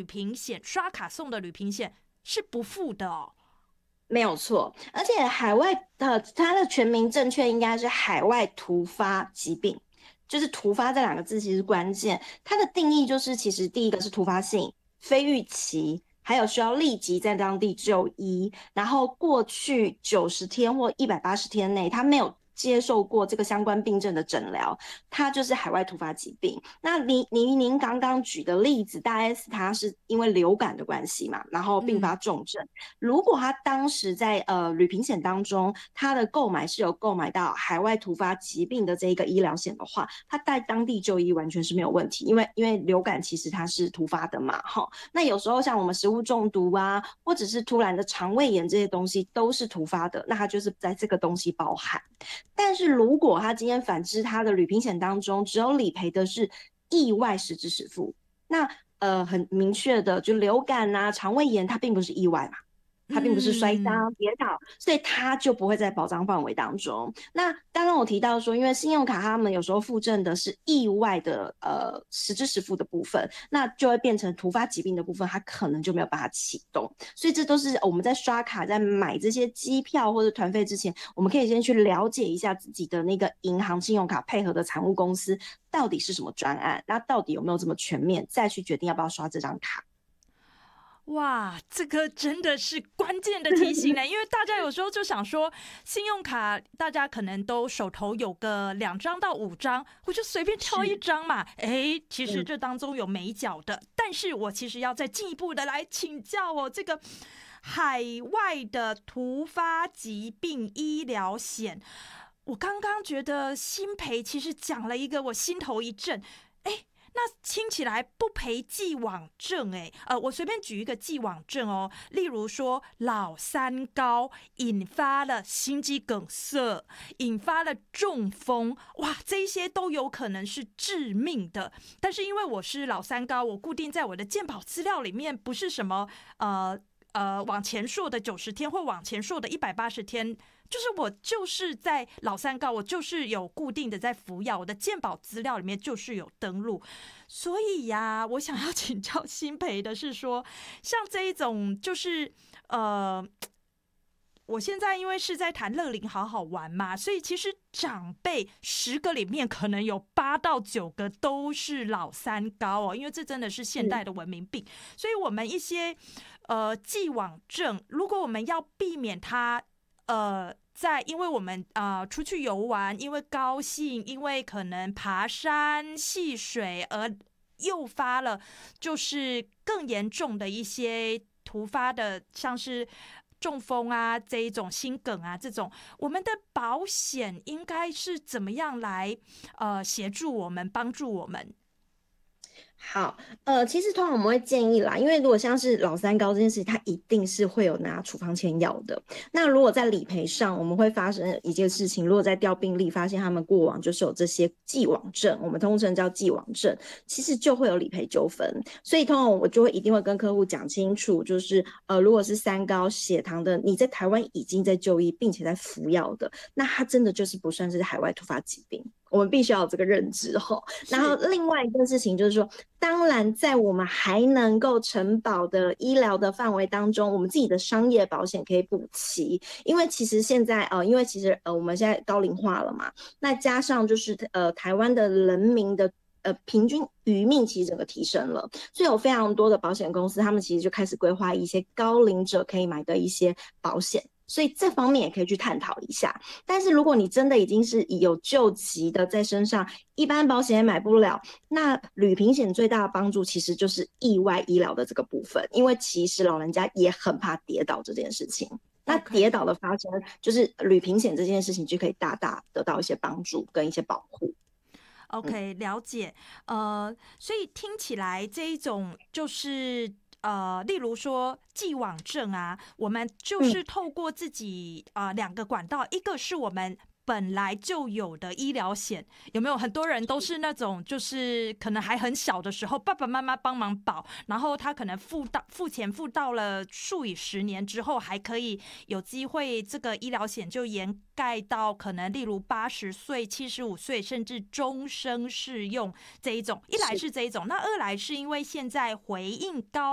平险刷卡送的旅平险是不付的哦。 没有错，而且它的全名正确应该是海外突发疾病，就是突发这两个字其实是关键。它的定义就是，其实第一个是突发性、非预期，还有需要立即在当地就医，然后过去90天或180天内，他没有接受过这个相关病症的诊疗，它就是海外突发疾病。那您刚刚举的例子，大 S 它是因为流感的关系嘛，然后并发重症。如果他当时在旅平险当中，他的购买是有购买到海外突发疾病的这一个医疗险的话，他在当地就医完全是没有问题，因为流感其实它是突发的嘛，哈。那有时候像我们食物中毒啊，或者是突然的肠胃炎这些东西都是突发的，那它就是在这个东西包含。但是如果他今天反之，他的旅平险当中只有理赔的是意外实支实付，那很明确的，就流感啊、肠胃炎，它并不是意外嘛，它并不是摔跤、 嗯， 跌倒，所以它就不会在保障范围当中。那刚刚我提到说，因为信用卡他们有时候附赠的是意外的实支实付的部分，那就会变成突发疾病的部分，它可能就没有办法启动。所以这都是我们在刷卡、在买这些机票或者团费之前，我们可以先去了解一下自己的那个银行信用卡配合的财务公司到底是什么专案，那到底有没有这么全面，再去决定要不要刷这张卡。 哇，这个真的是关键的提醒呢，因为大家有时候就想说，信用卡大家可能都手头有个2张到5张，我就随便挑一是， 张嘛。哎，其实嗯， 这当中有美角的，但是我其实要再进一步的来请教哦，这个海外的突发疾病医疗险，我刚刚觉得新培其实讲了一个我心头一震，哎。那听起来不赔既往症我随便举一个既往症哦，例如说老三高引发了心肌梗塞，引发了中风，哇，这一些都有可能是致命的。但是因为我是老三高，我固定在我的健保资料里面不是什么往前数的90天或往前数的180天，就是我就是在老三高，我就是有固定的在服药，我的健保资料里面就是有登录。所以呀，我想要请教新培的是说，像这一种就是呃。我现在因为是在谈乐龄好好玩嘛，所以其实长辈10个里面可能有8到9个都是老三高哦，因为这真的是现代的文明病。所以我们一些既往症，如果我们要避免它因为我们出去游玩，因为高兴，因为可能爬山戏水而诱发了就是更严重的一些突发的，像是中风啊这一种心梗啊这种，我们的保险应该是怎么样来协助我们帮助我们？ 好，其实通常我们会建议啦，因为如果像是老三高这件事情，它一定是会有拿处方签药的。那如果在理赔上，我们会发生一件事情，如果在调病历发现他们过往就是有这些既往症，我们通称叫既往症，其实就会有理赔纠纷。所以通常我就会一定会跟客户讲清楚，就是如果是三高血糖的，你在台湾已经在就医并且在服药的，那它真的就是不算是海外突发疾病。我们必须要有这个认知吼。然后是另外一件事情就是说，当然在我们还能够承保的医疗的范围当中，我们自己的商业保险可以补齐。因为其实现在因为其实我们现在高龄化了嘛，那加上就是台湾的人民的平均余命其实整个提升了，所以有非常多的保险公司，他们其实就开始规划一些高龄者可以买的一些保险。所以这方面也可以去探讨一下。但是如果你真的已经是有救急的在身上，一般保险也买不了，那旅平险最大的帮助其实就是意外医疗的这个部分，因为其实老人家也很怕跌倒这件事情。那跌 ，OK。 倒的发生，就是旅平险这件事情就可以大大得到一些帮助跟一些保护。嗯， OK，了解。所以听起来这一种就是例如说既往症啊，我们就嗯， 是透过自己2个管道，一个是我们本来就有的医疗险，有没有很多人都是那种就是可能还很小的时候，爸爸妈妈帮忙保，然后他可能付钱付到了数以10年之后，还可以有机会这个医疗险就沿盖到可能例如80岁、75岁，甚至终生适用这一种。一来是。 是这一种，那二来是因为现在回应高。